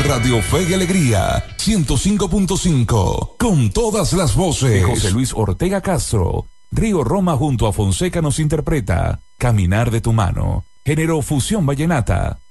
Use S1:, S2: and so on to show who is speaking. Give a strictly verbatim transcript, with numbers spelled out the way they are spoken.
S1: Radio Fe y Alegría, ciento cinco punto cinco, con todas las voces. De José Luis Ortega Castro, Río Roma junto a Fonseca nos interpreta Caminar de tu mano, género fusión vallenata.